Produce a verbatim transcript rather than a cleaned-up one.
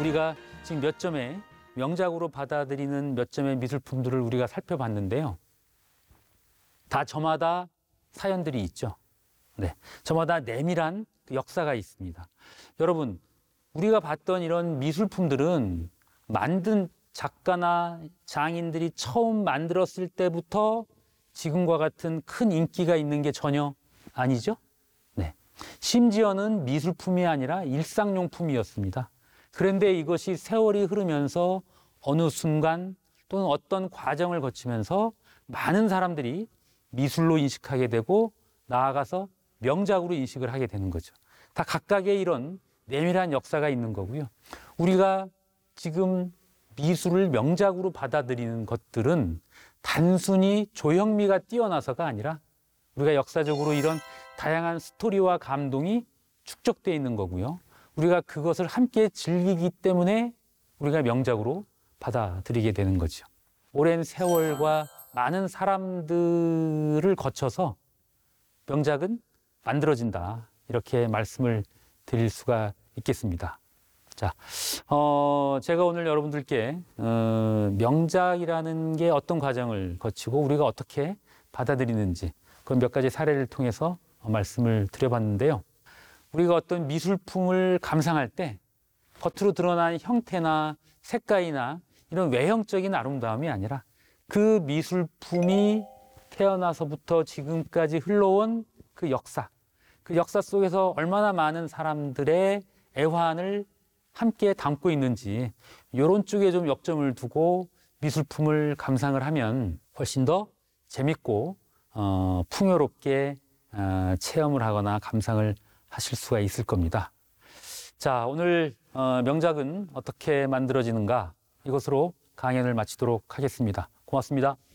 우리가 지금 몇 점의 명작으로 받아들이는 몇 점의 미술품들을 우리가 살펴봤는데요. 다 저마다 사연들이 있죠. 네, 저마다 내밀한 역사가 있습니다. 여러분, 우리가 봤던 이런 미술품들은 만든 작가나 장인들이 처음 만들었을 때부터 지금과 같은 큰 인기가 있는 게 전혀 아니죠. 네, 심지어는 미술품이 아니라 일상용품이었습니다. 그런데 이것이 세월이 흐르면서 어느 순간 또는 어떤 과정을 거치면서 많은 사람들이 미술로 인식하게 되고 나아가서 명작으로 인식을 하게 되는 거죠. 다 각각의 이런 내밀한 역사가 있는 거고요. 우리가 지금 미술을 명작으로 받아들이는 것들은 단순히 조형미가 뛰어나서가 아니라 우리가 역사적으로 이런 다양한 스토리와 감동이 축적되어 있는 거고요. 우리가 그것을 함께 즐기기 때문에 우리가 명작으로 받아들이게 되는 거죠. 오랜 세월과 많은 사람들을 거쳐서 명작은 만들어진다. 이렇게 말씀을 드릴 수가 있겠습니다. 자, 어, 제가 오늘 여러분들께 어, 명작이라는 게 어떤 과정을 거치고 우리가 어떻게 받아들이는지 그런 몇 가지 사례를 통해서 말씀을 드려봤는데요. 우리가 어떤 미술품을 감상할 때 겉으로 드러난 형태나 색깔이나 이런 외형적인 아름다움이 아니라 그 미술품이 태어나서부터 지금까지 흘러온 그 역사, 그 역사 속에서 얼마나 많은 사람들의 애환을 함께 담고 있는지 이런 쪽에 좀 역점을 두고 미술품을 감상을 하면 훨씬 더 재밌고 어, 풍요롭게 어, 체험을 하거나 감상을 하실 수가 있을 겁니다. 자, 오늘 어, 명작은 어떻게 만들어지는가 이것으로 강연을 마치도록 하겠습니다. 고맙습니다.